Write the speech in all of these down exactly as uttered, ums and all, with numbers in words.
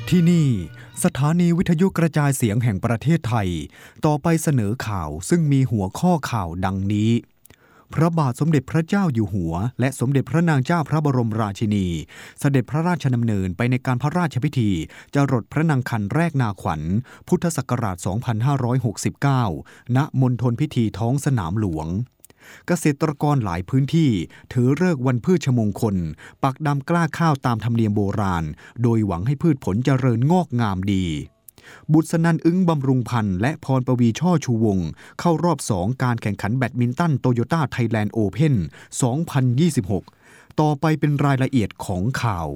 ที่นี่สถานีวิทยุกระจายเสียงแห่งประเทศไทยต่อไปเสนอข่าวซึ่งมีหัวข้อข่าวดังนี้พระบาทสมเด็จพระเจ้าอยู่หัวและสมเด็จพระนางเจ้าพระบรมราชินีเสด็จพระราชดำเนินไปในการพระราชพิธีจรดพระนางคันแรกนาขวัญพุทธศักราช สองพันห้าร้อยหกสิบเก้า ณ มณฑลพิธีท้องสนามหลวงเกษตรกรหลายพื้นที่ถือฤกษ์วันพืชมงคลปักดำกล้าข้าวตามธรรมเนียมโบราณโดยหวังให้พืชผลเจริญงอกงามดีบุษนันท์อึ้งบำรุงพันธ์และพรปวีช่อชูวงศ์เข้ารอบสองการแข่งขันแบดมินตันโตโยต้าไทยแลนด์โอเพ่น สองพันยี่สิบหก ต่อไปเป็นรายละเอียดของข่าว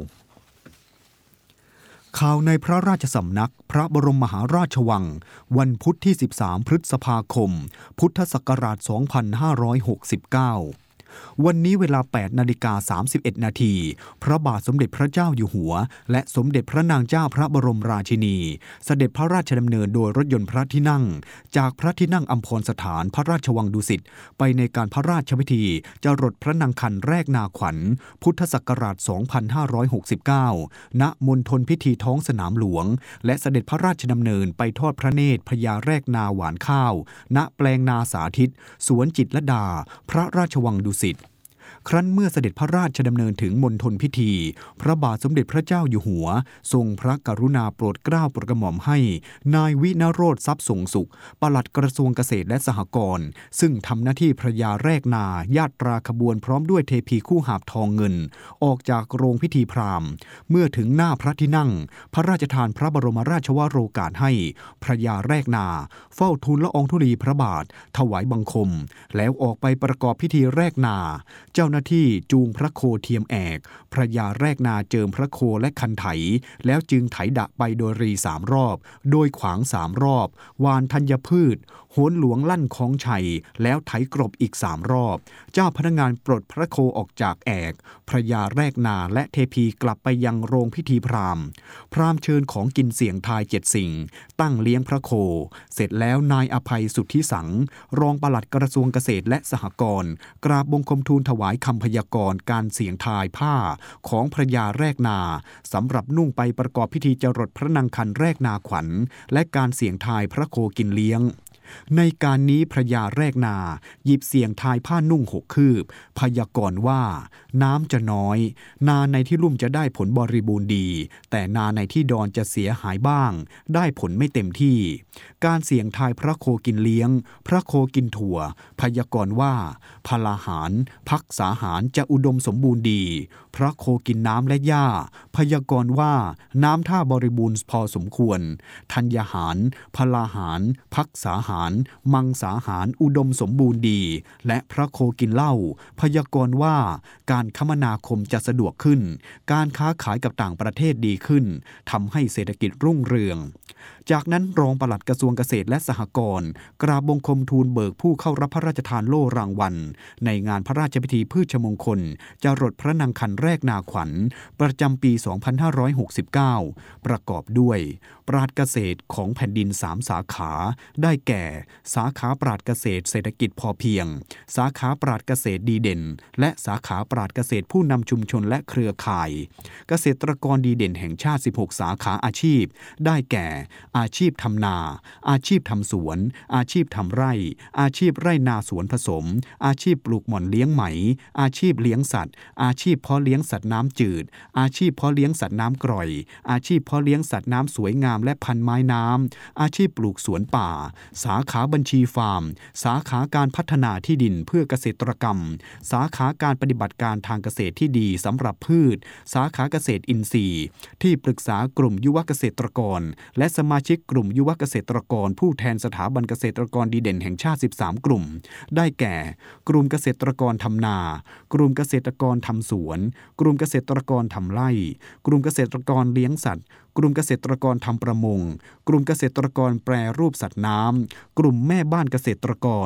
ข่าวในพระราชสำนักพระบรมมหาราชวังวันพุธที่ สิบสาม พฤษภาคม พุทธศักราช สองพันห้าร้อยหกสิบเก้าวันนี้เวลา แปดนาฬิกาสามสิบเอ็ด นาทีพระบาทสมเด็จพระเจ้าอยู่หัวและสมเด็จพระนางเจ้าพระบรมราชินีเสด็จพระราชดำเนินโดยรถยนต์พระที่นั่งจากพระที่นั่งอัมพรสถานพระราชวังดุสิตไปในการพระราชพิธีจรดพระนางคันแรกนาขวัญพุทธศักราช สองพันห้าร้อยหกสิบเก้า ณ มณฑลพิธีท้องสนามหลวงและเสด็จพระราชดำเนินไปทอดพระเนตรพญาแรกนาหวานข้าวณแปลงนาสาธิตสวนจิตรลดาพระราชวังดุสิตครั้นเมื่อเสด็จพระราชดำเนินถึงมณฑลพิธีพระบาทสมเด็จพระเจ้าอยู่หัวทรงพระกรุณาโปรดเกล้าโปรดกระหม่อมให้นายวินโรจน์ทรัพย์ส่งสุขปลัดกระทรวงเกษตรและสหกรณ์ซึ่งทำหน้าที่พระยาแรกนาญาตราขบวนพร้อมด้วยเทพีคู่หาบทองเงินออกจากโรงพิธีพราหมณ์เมื่อถึงหน้าพระที่นั่งพระราชทานพระบรมราชวโรกาสให้พระยาแรกนาเฝ้าทูลละอองธุลีพระบาทถวายบังคมแล้วออกไปประกอบพิธีแรกนาเจ้าหน้าที่จูงพระโคเทียมแอกพระยาแรกนาเจิมพระโคและคันไถแล้วจึงไถดะไปโดยรีสามรอบโดยขวางสามรอบวานธัญพืชโหนหลวงลั่นของชัยแล้วไถกรบอีกสามรอบเจ้าพนักงานปลดพระโคออกจากแอกพระยาแรกนาและเทพีกลับไปยังโรงพิธีพราหมณ์พราหมณ์เชิญของกินเสี่ยงทายเจ็ดสิ่งตั้งเลี้ยงพระโคเสร็จแล้วนายอภัยสุทธิสังรองปลัดกระทรวงเกษตรและสหกรณ์กราบบังคมทูลถวายคำพยากรณ์การเสี่ยงทายผ้าของพระยาแรกนาสำหรับนุ่งไปประกอบพิธีจรดพระนางคันแรกนาขวัญและการเสี่ยงทายพระโคกินเลี้ยงในการนี้พระยาแรกนาหยิบเสี่ยงทายผ้านุ่งหกคืบพยากรณ์ว่าน้ำจะน้อยนาในที่ลุ่มจะได้ผลบริบูรณ์ดีแต่นาในที่ดอนจะเสียหายบ้างได้ผลไม่เต็มที่การเสี่ยงทายพระโคกินเลี้ยงพระโคกินถั่วพยากรณ์ว่าพลาหารภักษาหารจะอุดมสมบูรณ์ดีพระโคกินน้ำและหญ้าพยากรณ์ว่าน้ำท่าบริบูรณ์พอสมควรธัญญาหารพลาหารภักษาหารมังสาหารอุดมสมบูรณ์ดีและพระโคกินเหล้าพยากรณ์ว่าการคมนาคมจะสะดวกขึ้นการค้าขายกับต่างประเทศดีขึ้นทำให้เศรษฐกิจรุ่งเรืองจากนั้นรองปลัดกระทรวงเกษตรและสหกรณ์กราบบังคมทูลเบิกผู้เข้ารับพระราชทานโล่รางวัลในงานพระราชพิธีพืชมงคลจรดพระนางคันแรกนาขวัญประจำปี สองพันห้าร้อยหกสิบเก้า ประกอบด้วยปราชญ์เกษตรของแผ่นดินสามสาขาได้แก่สาขาปราชญ์เกษตรเศรษฐกิจพอเพียงสาขาปราชญ์เกษตรดีเด่นและสาขาปราชญ์เกษตรผู้นำชุมชนและเครือข่ายเกษตรกรดีเด่นแห่งชาติสิบหกสาขาอาชีพได้แก่อาชีพทำนาอาชีพทำสวนอาชีพทำไร่อาชีพไร่นาสวนผสมอาชีพปลูกหม่อนเลี้ยงไหมอาชีพเลี้ยงสัตว์อาชีพเพาะเลี้ยงสัตว์น้ำจืดอาชีพเพาะเลี้ยงสัตว์น้ำกร่อยอาชีพเพาะเลี้ยงสัตว์น้ำสวยงามและพันไม้น้ำอาชีพปลูกสวนป่าสาขาบัญชีฟาร์มสาขาการพัฒนาที่ดินเพื่อเกษตรกรรมสาขาการปฏิบัติการทางเกษตรที่ดีสำหรับพืชสาขาเกษตรอินทรีย์ที่ปรึกษากลุ่มยุวเกษตรกรและสมาชิกกลุ่มยุวเกษตรกรผู้แทนสถาบันเกษตรกรดีเด่นแห่งชาติสิบสามกลุ่มได้แก่กลุ่มเกษตรกรทำนากลุ่มเกษตรกรทำสวนกลุ่มเกษตรกรทำไร่กลุ่มเกษตรกรเลี้ยงสัตว์กลุ่มเกษตรกรทำประมงกลุ่มเกษตรกรแปรรูปสัตว์น้ำกลุ่มแม่บ้านเกษตรกร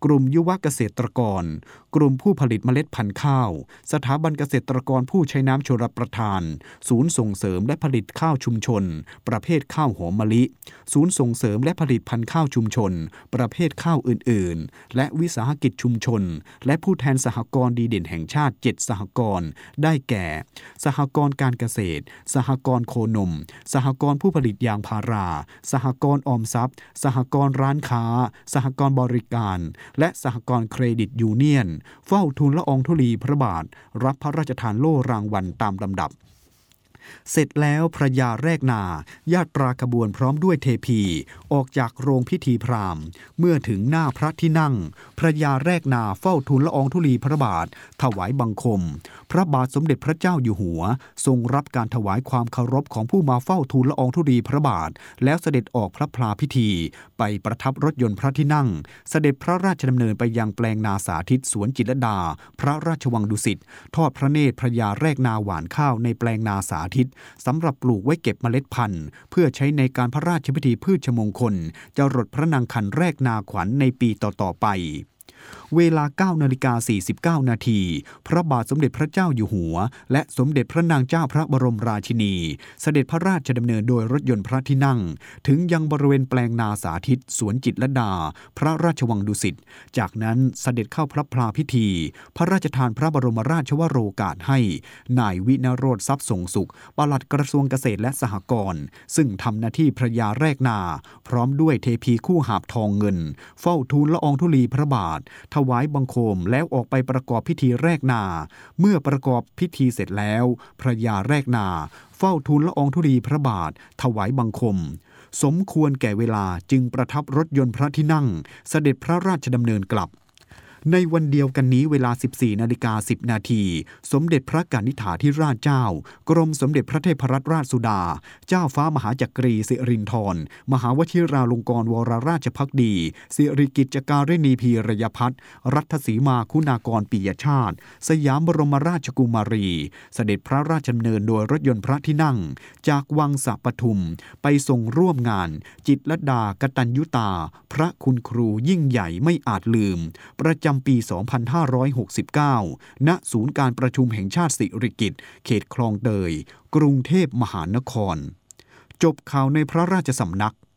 กลุ่มยุวเกษตรกรกลุ่มผู้ผลิตเมล็ดพันธุ์ข้าวสถาบันเกษตรกรผู้ใช้น้ำชลประทานศูนย์ส่งเสริมและผลิตข้าวชุมชนประเภทข้าวหอมมะลิศูนย์ส่งเสริมและผลิตพันธุ์ข้าวชุมชนประเภทข้าวอื่นๆและวิสาหกิจชุมชนและผู้แทนสหกรณ์ดีเด่นแห่งชาติเจ็ดสหกรณ์ได้แก่สหกรณ์การเกษตรสหกรณ์โคนมสหกรณ์ผู้ผลิตยางพาราสหกรณ์ออมทรัพย์สหกรณ์ร้านค้าสหกรณ์บริการและสหกรณ์เครดิตยูเนียนเฝ้าทูลละอองธุลีพระบาทรับพระราชทานโล่รางวัลตามลำดับเสร็จแล้วพระยาแรกนาญาตราขบวนพร้อมด้วยเทพีออกจากโรงพิธีพราหมณ์เมื่อถึงหน้าพระที่นั่งพระยาแรกนาเฝ้าทูลละอองธุลีพระบาทถวายบังคมพระบาทสมเด็จพระเจ้าอยู่หัวทรงรับการถวายความเคารพของผู้มาเฝ้าทูลละอองธุลีพระบาทแล้วเสด็จออกพระพลาพิธีไปประทับรถยนต์พระที่นั่งเสด็จพระราชดำเนินไปยังแปลงนาสาธิตสวนจิตรลดาพระราชวังดุสิตทอดพระเนตรพระยาแรกนาหว่านข้าวในแปลงนาสาธิตสำหรับปลูกไว้เก็บเมล็ดพันธุ์เพื่อใช้ในการพระราชพิธีพืชมงคลจรดพระนางคันแรกนาขวัญในปีต่อๆไปเวลา เก้านาฬิกาสี่สิบเก้านาทีพระบาทสมเด็จพระเจ้าอยู่หัวและสมเด็จพระนางเจ้าพระบรมราชินีเสด็จพระราชดำเนินโดยรถยนต์พระที่นั่งถึงยังบริเวณแปลงนาสาธิตสวนจิตรลดาพระราชวังดุสิตจากนั้นเสด็จเข้าพระพลาพิธีพระราชทานพระบรมราชวโรกาสให้นายวินโรจน์ทรัพย์ส่งสุขปลัดกระทรวงเกษตรและสหกรณ์ซึ่งทำหน้าที่พระยาแรกนาพร้อมด้วยเทพีคู่หาบทองเงินเฝ้าทูลละอองธุลีพระบาทถวายบังคมแล้วออกไปประกอบพิธีแรกนาเมื่อประกอบพิธีเสร็จแล้วพระยาแรกนาเฝ้าทูลละอองธุลีพระบาทถวายบังคมสมควรแก่เวลาจึงประทับรถยนต์พระที่นั่งเสด็จพระราชดำเนินกลับในวันเดียวกันนี้เวลา สิบสี่นาฬิกาสิบนาทีสมเด็จพระกนิษฐาธิราชเจ้ากรมสมเด็จพระเทพรัตนราชสุดาเจ้าฟ้ามหาจักรีสิรินธรมหาวชิราลงกรณ์วรราชภักดีสิริกิจการิณีพีรยพัฒน์รัฐสีมาคุณากรปิยชาติสยามบรมราชกุมารีเสด็จพระราชดำเนินโดยรถยนต์พระที่นั่งจากวังสะปทุมไปทรงร่วมงานจิตรลดากตัญญูตาพระคุณครูยิ่งใหญ่ไม่อาจลืมประจำปี สองพันห้าร้อยหกสิบเก้า ณ ศูนย์การประชุมแห่งชาติสิริกิติ์เขตคลองเตยกรุงเทพมหานครจบข่าวในพระราชสำนัก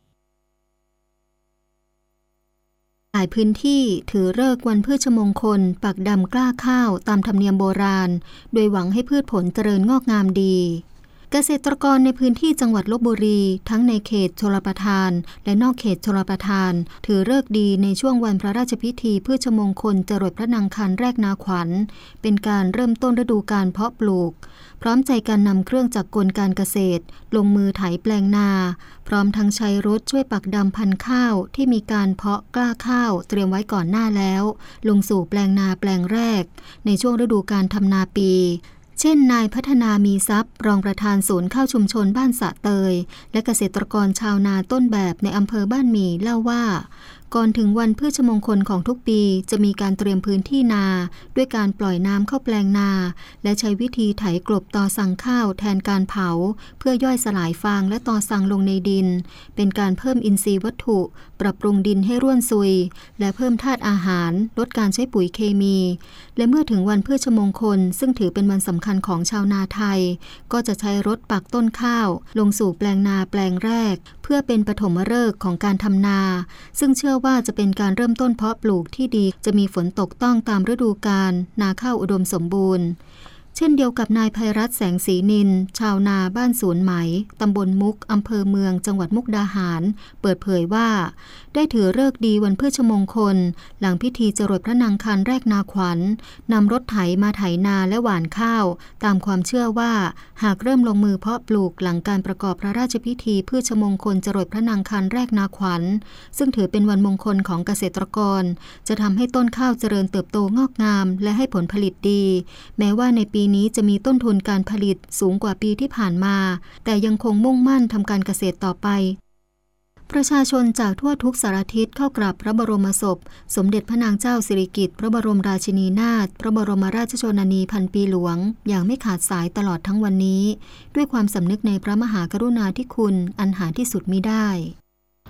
หลายพื้นที่ถือฤกษ์วันพืชมงคลปักดำกล้าข้าวตามธรรมเนียมโบราณโดยหวังให้พืชผลเจริญงอกงามดีเกษตรกรในพื้นที่จังหวัดลพบุรีทั้งในเขตชลประทานและนอกเขตชลประทานถือฤกษ์ดีในช่วงวันพระราชพิธีพืชมงคลจรดพระนางคันแรกนาขวัญเป็นการเริ่มต้นฤดูการเพาะปลูกพร้อมใจการนำเครื่องจักรกลการเกษตรลงมือไถแปลงนาพร้อมทั้งใช้รถช่วยปักดำพันธุ์ข้าวที่มีการเพาะกล้าข้าวเตรียมไว้ก่อนหน้าแล้วลงสู่แปลงนาแปลงแรกในช่วงฤดูการทำนาปีเช่นนายพัฒนามีทรัพย์รองประธานศูนย์ข้าวชุมชนบ้านสะเตยและเกษตรกรชาวนาต้นแบบในอำเภอบ้านหมี่เล่าว่าก่อนถึงวันพืชมงคลของทุกปีจะมีการเตรียมพื้นที่นาด้วยการปล่อยน้ำเข้าแปลงนาและใช้วิธีไถกลบตอสั่งข้าวแทนการเผาเพื่อย่อยสลายฟางและตอสั่งลงในดินเป็นการเพิ่มอินทรีย์วัตถุปรับปรุงดินให้ร่วนซุยและเพิ่มธาตุอาหารลดการใช้ปุ๋ยเคมีและเมื่อถึงวันพืชมงคลซึ่งถือเป็นวันสำคัญของชาวนาไทยก็จะใช้รถปักต้นข้าวลงสู่แปลงนาแปลงแรกเพื่อเป็นปฐมฤกษ์ของการทำนาซึ่งเชื่อว่าจะเป็นการเริ่มต้นเพาะปลูกที่ดีจะมีฝนตกต้องตามฤดูกาลนาข้าวอุดมสมบูรณ์เช่นเดียวกับนายไพรัตน์แสงศรีนินชาวนาบ้านสวนไหมตำบลมุกอำเภอเมืองจังหวัดมุกดาหารเปิดเผยว่าได้ถือฤกษ์ดีวันพฤชมงคลหลังพิธีจรดพระนางคันแรกนาขวัญนำรถไถมาไถนาและหว่านข้าวตามความเชื่อว่าหากเริ่มลงมือเพาะปลูกหลังการประกอบพระราชพิธีพืชมงคลจรดพระนางคันแรกนาขวัญซึ่งถือเป็นวันมงคลของเกษตรกรจะทำให้ต้นข้าวเจริญเติบโตงอกงามและให้ผลผลิตดีแม้ว่าในปีนี้จะมีต้นทุนการผลิตสูงกว่าปีที่ผ่านมาแต่ยังคงมุ่งมั่นทำการเกษตรต่อไปประชาชนจากทั่วทุกสารทิศเข้ากราบพระบรมศพสมเด็จพระนางเจ้าสิริกิติ์พระบรมราชินีนาถพระบรมราชชนนีพันปีหลวงอย่างไม่ขาดสายตลอดทั้งวันนี้ด้วยความสำนึกในพระมหากรุณาธิคุณอันหาที่สุดมิได้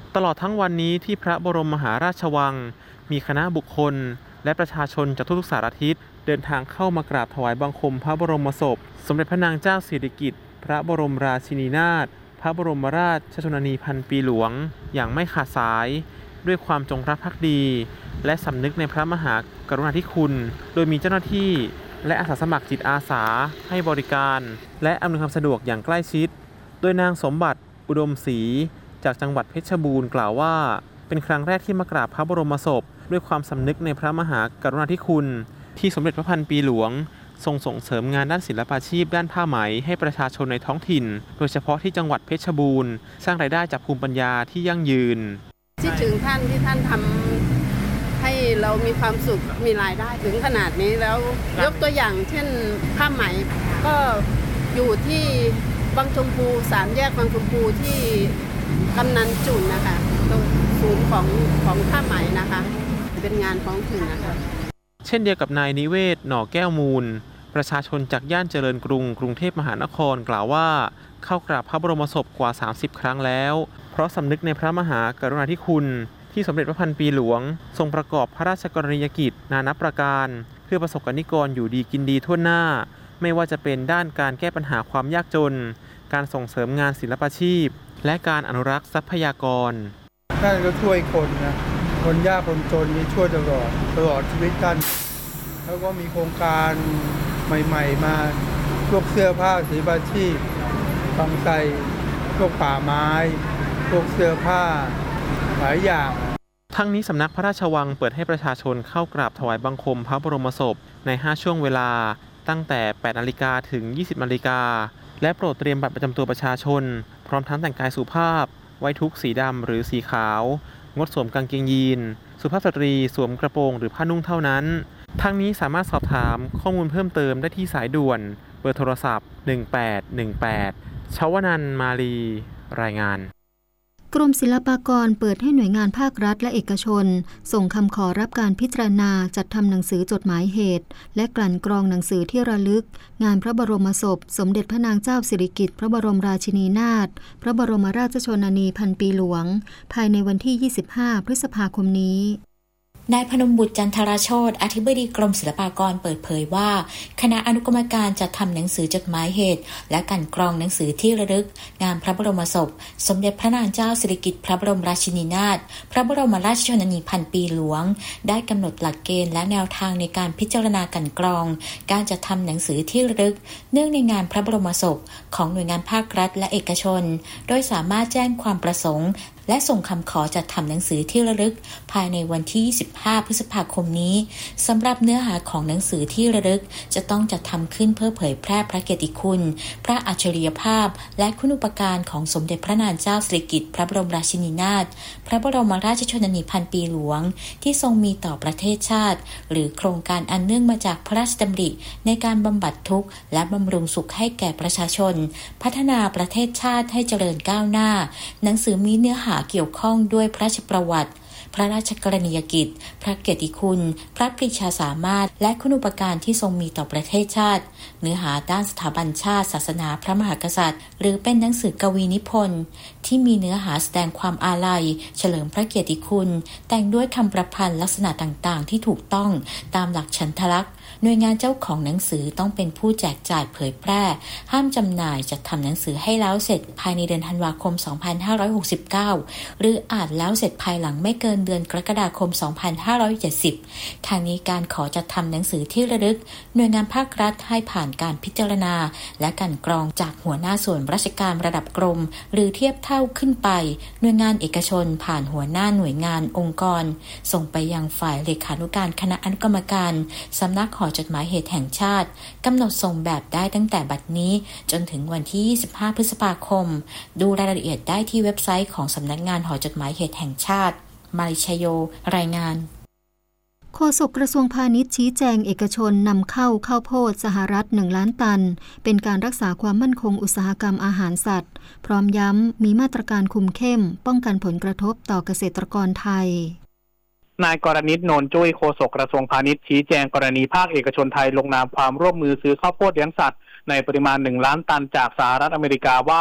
ตลอดทั้งวันนี้ที่พระบรมมหาราชวังมีคณะบุคคลและประชาชนจากทุกๆสารทิศเดินทางเข้ามากราบถวายบังคมพระบรมศพสมเด็จพระนางเจ้าสิริกิติ์พระบรมราชินีนาถพระบรมราชชนนีพันปีหลวงอย่างไม่ขาดสายด้วยความจงรักภักดีและสำนึกในพระมหากรุณาธิคุณโดยมีเจ้าหน้าที่และอาสาสมัครจิตอาสาให้บริการและอำนวยความสะดวกอย่างใกล้ชิดโดยนางสมบัติอุดมศรีจากจังหวัดเพชรบูรณ์กล่าวว่าเป็นครั้งแรกที่มากราบพระบรมศพด้วยความสำนึกในพระมหากรุณาธิคุณที่สมเด็จพระพันปีหลวงทรงส่งเสริมงานด้านศิลปาชีพด้านผ้าไหมให้ประชาชนในท้องถิ่นโดยเฉพาะที่จังหวัดเพชรบูรณ์สร้างรายได้จากภูมิปัญญาที่ยั่งยืนคิดถึงท่านที่ท่านทำให้เรามีความสุขมีรายได้ถึงขนาดนี้แล้วยกตัวอย่างเช่นผ้าไหมก็อยู่ที่บางชมพูสามแยกบางชมพูที่กำนันจุนนะคะตรงศูนย์ของของผ้าไหมนะคะเป็นงานท้องถิ่นนะคะเช่นเดียวกับนายนิเวศหน่อแก้วมูลประชาชนจากย่านเจริญกรุงกรุงเทพมหานครกล่าวว่าเข้ากราบพระบรมศพกว่าสามสิบครั้งแล้วเพราะสำนึกในพระมหากรุณาธิคุณที่สมเด็จพระพันปีหลวงทรงประกอบพระราชกรณียกิจนานับประการเพื่อประสบกนิกรอยู่ดีกินดีทั่วหน้าไม่ว่าจะเป็นด้านการแก้ปัญหาความยากจนการส่งเสริมงานศิลปาชีพและการอนุรักษ์ทรัพยากรท่านก็ช่วยคนนะคนยากคนจนนี่ช่วยตลอดตลอดชีวิตท่านแล้วก็มีโครงการใหม่ๆมาพวกเสื้อผ้าศิลปาชีพบางไทรพวกป่าไม้พวกเสื้อผ้าหลายอย่างทั้งนี้สำนักพระราชวังเปิดให้ประชาชนเข้ากราบถวายบังคมพระบรมศพในห้าช่วงเวลาตั้งแต่แปดนาฬิกาถึงยี่สิบนาฬิกาและโปรดเตรียมบัตรประจำตัวประชาชนพร้อมทั้งแต่งกายสุภาพไว้ทุกข์สีดำหรือสีขาวงดสวมกางเกงยีนสุภาพสตรีสวมกระโปรงหรือผ้านุ่งเท่านั้นทั้งนี้สามารถสอบถามข้อมูลเพิ่มเติมได้ที่สายด่วนเบอร์โทรศัพท์หนึ่งแปดหนึ่งแปดชวนันท์มาลีรายงานกรมศิลปากรเปิดให้หน่วยงานภาครัฐและเอกชนส่งคำขอรับการพิจารณาจัดทำหนังสือจดหมายเหตุและกลั่นกรองหนังสือที่ระลึกงานพระบรมศพสมเด็จพระนางเจ้าสิริกิติ์พระบรมราชินีนาถพระบรมราชชนนีพันปีหลวงภายในวันที่ยี่สิบห้าพฤษภาคมนี้นายพนมบุตรจันทราโชติอธิบดีกรมศิลปากรเปิดเผยว่าคณะอนุกรรมการจัดทำหนังสือจดหมายเหตุและกลั่นกรองหนังสือที่ระลึกงานพระบรมศพสมเด็จพระนางเจ้าสิริกิติ์พระบรมราชินีนาถพระบรมราชชนนีพันปีหลวงได้กำหนดหลักเกณฑ์และแนวทางในการพิจารณากลั่นกรองการจัดทำหนังสือที่ระลึกเนื่องในงานพระบรมศพของหน่วยงานภาครัฐและเอกชนโดยสามารถแจ้งความประสงค์และส่งคำขอจัดทำหนังสือที่ระลึกภายในวันที่ยี่สิบห้าพฤษภาคมนี้สำหรับเนื้อหาของหนังสือที่ระลึกจะต้องจัดทำขึ้นเพื่อเผยแพร่พระเกียรติคุณพระอัจฉริยภาพและคุณูปการของสมเด็จพระนางเจ้าสิริกิติ์พระบรมราชินีนาถพระบรมราชชนนีพันปีหลวงที่ทรงมีต่อประเทศชาติหรือโครงการอันเนื่องมาจากพระราชดำริในการบำบัดทุกข์และบำรุงสุขให้แก่ประชาชนพัฒนาประเทศชาติให้เจริญก้าวหน้าหนังสือมีเนื้อหาเกี่ยวข้องด้วยพระราชประวัติพระราชกรณียกิจพระเกียรติคุณพระปรีชาสามารถและคุณูปการที่ทรงมีต่อประเทศชาติเนื้อหาด้านสถาบันชาติศาสนาพระมหากษัตริย์หรือเป็นหนังสือกวีนิพนธ์ที่มีเนื้อหาแสดงความอาลัยเฉลิมพระเกียรติคุณแต่งด้วยคำประพันธ์ลักษณะต่างๆที่ถูกต้องตามหลักฉันทลักษณ์หน่วยงานเจ้าของหนังสือต้องเป็นผู้แจกจ่ายเผยแพร่ห้ามจำหน่ายจัดทำหนังสือให้แล้วเสร็จภายในเดือนธันวาคมสองพันห้าร้อยหกสิบเก้าหรืออาจแล้วเสร็จภายหลังไม่เกินเดือนกรกฎาคมสองพันห้าร้อยเจ็ดสิบทางนี้การขอจัดทำหนังสือที่ระลึกหน่วยงานภาครัฐให้ผ่านการพิจารณาและกลั่นกรองจากหัวหน้าส่วนราชการระดับกรมหรือเทียบเท่าขึ้นไปหน่วยงานเอกชนผ่านหัวหน้าหน่วยงานองค์กรส่งไปยังฝ่ายเลขานุการคณะอนุกรรมการสำนักหอจดหมายเหตุแห่งชาติกำหนดส่งแบบได้ตั้งแต่บัดนี้จนถึงวันที่ยี่สิบห้าพฤษภาคมดูรายละเอียดได้ที่เว็บไซต์ของสำนักงานหอจดหมายเหตุแห่งชาติมาริชโยรายงานโฆษกกระทรวงพาณิชย์ชี้แจงเอกชนนำเข้าข้าวโพดสหรัฐหนึ่งล้านตันเป็นการรักษาความมั่นคงอุตสาหกรรมอาหารสัตว์พร้อมย้ำมีมาตรการคุมเข้มป้องกันผลกระทบต่อเกษตรกรไทยนายกรณิต โนนจุ้ยโฆษกกระทรวงพาณิชย์ชี้แจงกรณีภาคเอกชนไทยลงนามความร่วมมือซื้อข้าวโพดเลี้ยงสัตว์ในปริมาณหนึ่งล้านตันจากสหรัฐอเมริกาว่า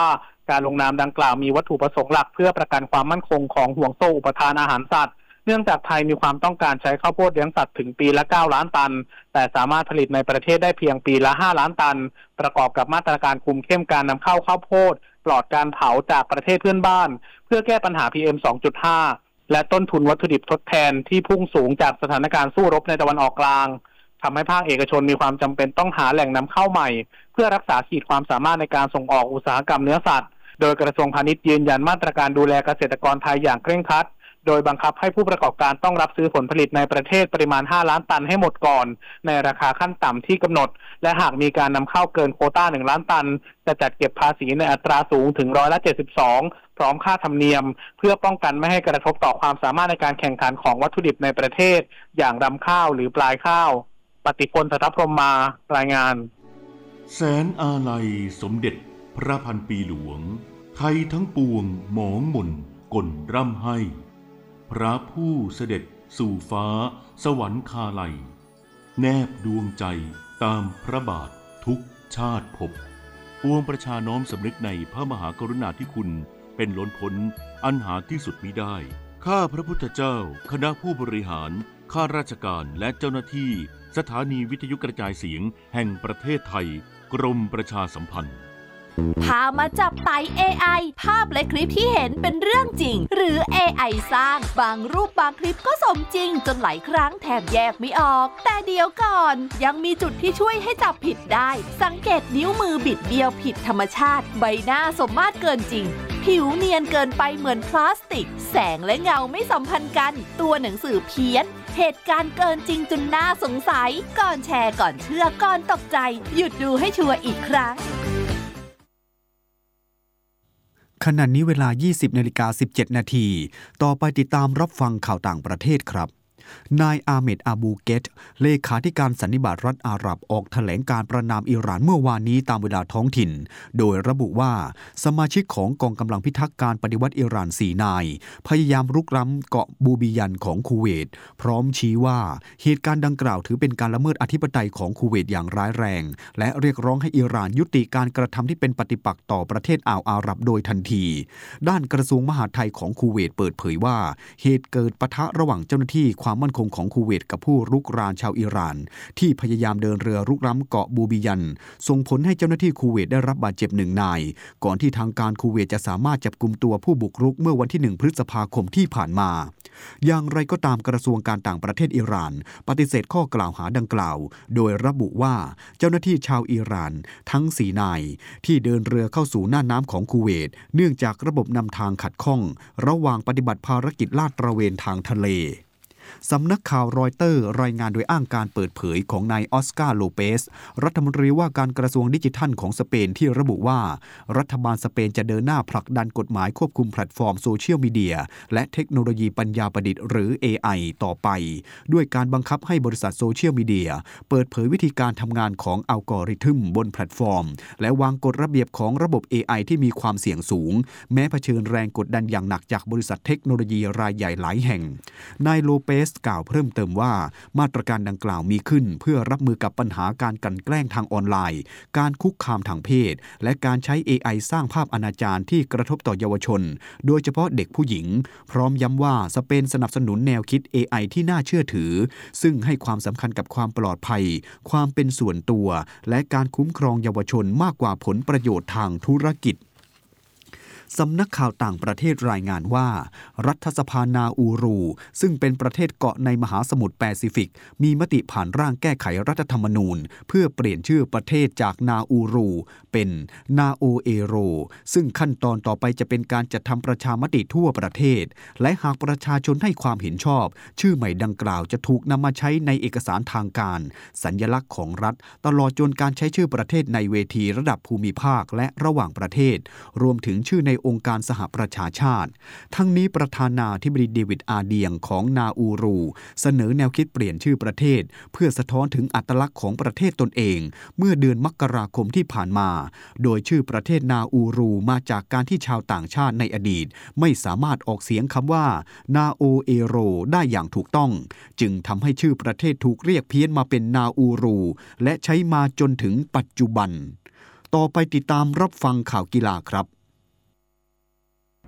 การลงนามดังกล่าวมีวัตถุประสงค์หลักเพื่อประกันความมั่นคงของห่วงโซ่อุปทานอาหารสัตว์เนื่องจากไทยมีความต้องการใช้ข้าวโพดเลี้ยงสัตว์ถึงปีละเก้าล้านตันแต่สามารถผลิตในประเทศได้เพียงปีละห้าล้านตันประกอบกับมาตรการคุมเข้มการนำเข้าข้าวโพดปลอดการเผาจากประเทศเพื่อนบ้านเพื่อแก้ปัญหา พี เอ็ม สองจุดห้า และต้นทุนวัตถุดิบทดแทนที่พุ่งสูงจากสถานการณ์สู้รบในตะวันออกกลางทำให้ภาคเอกชนมีความจำเป็นต้องหาแหล่งนำเข้าใหม่เพื่อรักษาขีดความสามารถในการส่งออกอุตสาหกรรมเนื้อสัตว์โดยกระทรวงพาณิชย์ยืนยันมาตรการดูแลเกษตรกรไทยอย่างเคร่งครัดโดยบังคับให้ผู้ประกอบการต้องรับซื้อผลผลิตในประเทศปริมาณห้าล้านตันให้หมดก่อนในราคาขั้นต่ำที่กำหนดและหากมีการนำเข้าเกินโควต้าหนึ่งล้านตันจะจัดเก็บภาษีในอัตราสูงถึงร้อยละเจ็ดสิบสองพร้อมค่าธรรมเนียมเพื่อป้องกันไม่ให้กระทบต่อความสามารถในการแข่งขันของวัตถุดิบในประเทศอย่างรำข้าวหรือปลายข้าวปฏิพล สัทธพรหมมารายงานแสนอาลัยสมเด็จพระพันปีหลวงไทยทั้งปวงหมองหม่นก่นร่ำให้พระผู้เสด็จสู่ฟ้าสวรรคาลัยแนบดวงใจตามพระบาททุกชาติภพปวงประชาน้อมสำนึกในพระมหากรุณาธิคุณเป็นล้นพ้นอันหาที่สุดมิได้ข้าพระพุทธเจ้าคณะผู้บริหารข้าราชการและเจ้าหน้าที่สถานีวิทยุกระจายเสียงแห่งประเทศไทยกรมประชาสัมพันธ์พามาจับไต่ เอ ไอ ภาพและคลิปที่เห็นเป็นเรื่องจริงหรือ เอ ไอ สร้างบางรูปบางคลิปก็สมจริงจนหลายครั้งแทบแยกไม่ออกแต่เดี๋ยวก่อนยังมีจุดที่ช่วยให้จับผิดได้สังเกตนิ้วมือบิดเบี้ยวผิดธรรมชาติใบหน้าสมมาตรเกินจริงผิวเนียนเกินไปเหมือนพลาสติกแสงและเงาไม่สัมพันธ์กันตัวหนังสือเพี้ยนเหตุการณ์เกินจริงจนน่าสงสัยก่อนแชร์ก่อนเชื่อก่อนตกใจหยุดดูให้ชัวร์อีกครั้งขณะนี้เวลา ยี่สิบนาฬิกาสิบเจ็ดนาทีต่อไปติดตามรับฟังข่าวต่างประเทศครับนายอาเมด อาบูเกตเลขาธิการสันนิบาตรัฐอาหรับออกแถลงการประณามอิหร่านเมื่อวานนี้ตามเวลาท้องถิ่นโดยระบุว่าสมาชิกของกองกำลังพิทักษ์การปฏิวัติอิหร่านสี่นายพยายามรุกล้ำเกาะบูบิยันของคูเวตพร้อมชี้ว่าเหตุการณ์ดังกล่าวถือเป็นการละเมิดอธิปไตยของคูเวตอย่างร้ายแรงและเรียกร้องให้อิหร่านยุติการกระทำที่เป็นปฏิปักษ์ต่อประเทศอ่าวอาหรับโดยทันทีด้านกระทรวงมหาดไทยของคูเวตเปิดเผยว่าเหตุเกิดปะทะระหว่างเจ้าหน้าที่ความมั่นคงของคูเวตกับผู้รุกรานชาวอิหร่านที่พยายามเดินเรือรุกล้ำเกาะบูบิยันส่งผลให้เจ้าหน้าที่คูเวตได้รับบาดเจ็บหนึ่งนายก่อนที่ทางการคูเวตจะสามารถจับกุมตัวผู้บุกรุกเมื่อวันที่หนึ่งพฤษภาคมที่ผ่านมาอย่างไรก็ตามกระทรวงการต่างประเทศอิหร่านปฏิเสธข้อกล่าวหาดังกล่าวโดยระบุว่าเจ้าหน้าที่ชาวอิหร่านทั้งสี่นายที่เดินเรือเข้าสู่น่านน้ำของคูเวตเนื่องจากระบบนำทางขัดข้องระหว่างปฏิบัติภารกิจลาดตระเวนทางทะเลสำนักข่าวรอยเตอร์รายงานโดยอ้างการเปิดเผยของนายออสการ์โลเปสรัฐมนตรีว่าการกระทรวงดิจิทัลของสเปนที่ระบุว่ารัฐบาลสเปนจะเดินหน้าผลักดันกฎหมายควบคุมแพลตฟอร์มโซเชียลมีเดียและเทคโนโลยีปัญญาประดิษฐ์หรือ เอ ไอ ต่อไปด้วยการบังคับให้บริษัทโซเชียลมีเดียเปิดเผยวิธีการทำงานของอัลกอริทึมบนแพลตฟอร์มและวางกฎระเบียบของระบบ เอ ไอ ที่มีความเสี่ยงสูงแม้เผชิญแรงกดดันอย่างหนักจากบริษัทเทคโนโลยีรายใหญ่หลายแห่งนายโลเปสกล่าวเพิ่มเติมว่ามาตรการดังกล่าวมีขึ้นเพื่อรับมือกับปัญหาการกลั่นแกล้งทางออนไลน์การคุกคามทางเพศและการใช้ เอ ไอ สร้างภาพอนาจารที่กระทบต่อเยาวชนโดยเฉพาะเด็กผู้หญิงพร้อมย้ำว่าสเปนสนับสนุนแนวคิด เอ ไอ ที่น่าเชื่อถือซึ่งให้ความสำคัญกับความปลอดภัยความเป็นส่วนตัวและการคุ้มครองเยาวชนมากกว่าผลประโยชน์ทางธุรกิจสำนักข่าวต่างประเทศรายงานว่ารัฐสภานาอูรูซึ่งเป็นประเทศเกาะในมหาสมุทรแปซิฟิกมีมติผ่านร่างแก้ไขรัฐธรรมนูญเพื่อเปลี่ยนชื่อประเทศจากนาอูรูเป็นนาโอเอโรซึ่งขั้นตอนต่อไปจะเป็นการจัดทำประชามติทั่วประเทศและหากประชาชนให้ความเห็นชอบชื่อใหม่ดังกล่าวจะถูกนำมาใช้ในเอกสารทางการสัญลักษณ์ของรัฐตลอดจนการใช้ชื่อประเทศในเวทีระดับภูมิภาคและระหว่างประเทศรวมถึงชื่อในองค์การสหประชาชาติทั้งนี้ประธานาธิบดีเดวิดอาเดียงของนาอูรูเสนอแนวคิดเปลี่ยนชื่อประเทศเพื่อสะท้อนถึงอัตลักษณ์ของประเทศตนเองเมื่อเดือนมกราคมที่ผ่านมาโดยชื่อประเทศนาอูรูมาจากการที่ชาวต่างชาติในอดีตไม่สามารถออกเสียงคำว่านาโอเอโรได้อย่างถูกต้องจึงทำให้ชื่อประเทศถูกเรียกเพี้ยนมาเป็นนาอูรูและใช้มาจนถึงปัจจุบันต่อไปติดตามรับฟังข่าวกีฬาครับ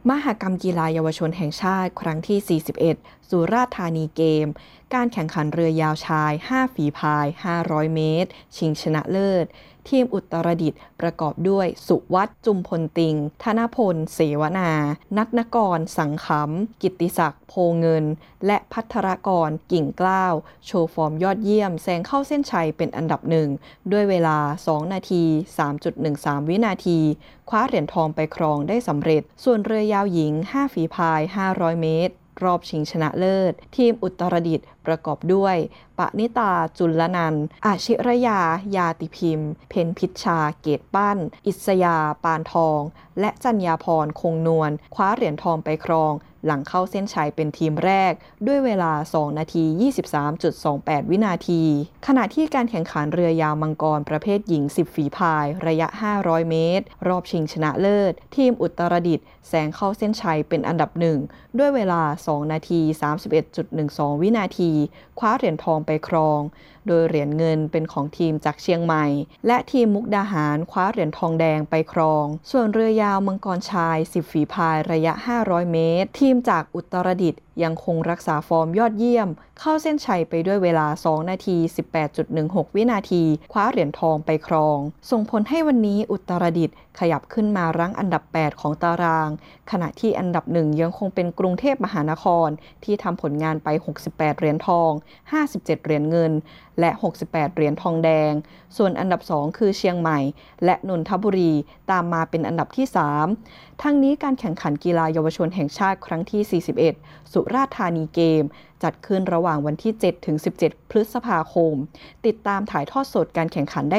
มหกรรมกีฬาเยาวชนแห่งชาติครั้งที่ สี่สิบเอ็ด สุราษฎร์ธานีเกม การแข่งขันเรือยาวชาย ห้า ฝีพาย ห้าร้อย เมตร ชิงชนะเลิศ ทีมอุตรดิตถ์ประกอบด้วยสุวัฒน์ จุมพลติง ธนพล เสวนา นัทนกร สังขำ กิตติศักดิ์ โพเงิน และภัทรกร กิ่งกล้าว โชว์ฟอร์มยอดเยี่ยมแซงเข้าเส้นชัยเป็นอันดับหนึ่งด้วยเวลา สอง นาที สามจุดหนึ่งสาม วินาที คว้าเหรียญทองไปครองได้สำเร็จ ส่วนเรือยาวหญิง ห้า ฝีพาย ห้าร้อย เมตร รอบชิงชนะเลิศ ทีมอุตรดิตถ์ประกอบด้วยปณิตา จุลนันท์ อาชิรยา ยาติพิมพ์ เพ็ญพิชชา เกตปั้น อิสยา ปานทอง และจัญญาพร คงนวลคว้าเหรียญทองไปครองหลังเข้าเส้นชัยเป็นทีมแรกด้วยเวลา สอง นาที ยี่สิบสามจุดสองแปด วินาที ขณะที่การแข่งขันเรือยาวมังกรประเภทหญิง สิบ ฝีพายระยะ ห้าร้อย เมตร รอบชิงชนะเลิศ ทีมอุตรดิตถ์แซงเข้าเส้นชัยเป็นอันดับหนึ่งด้วยเวลา สอง นาที สามสิบเอ็ดจุดหนึ่งสอง วินาทีคว้าเหรียญทองไปครองโดยเหรียญเงินเป็นของทีมจากเชียงใหม่และทีมมุกดาหารคว้าเหรียญทองแดงไปครองส่วนเรือยาวมังกรชาย สิบ ฝีพายระยะ ห้าร้อย เมตร ทีมจากอุตรดิตถ์ยังคงรักษาฟอร์มยอดเยี่ยมเข้าเส้นชัยไปด้วยเวลา สอง นาที สิบแปดจุดหนึ่งหก วินาทีคว้าเหรียญทองไปครองส่งผลให้วันนี้อุตรดิตถ์ขยับขึ้นมารั้งอันดับแปดของตารางขณะที่อันดับหนึ่งยังคงเป็นกรุงเทพมหานครที่ทำผลงานไปหกสิบแปดเหรียญทองห้าสิบเจ็ดเหรียญเงินและหกสิบแปดเหรียญทองแดงส่วนอันดับสองคือเชียงใหม่และนนทบุรีตามมาเป็นอันดับที่สามทั้งนี้การแข่งขันกีฬาเยาวชนแห่งชาติครั้งที่ สี่สิบเอ็ด สุราษฎร์ธานีเกมจัดขึ้นระหว่างวันที่ เจ็ดถึงสิบเจ็ด พฤษภาคมติดตามถ่ายทอดสดการแข่งขันได้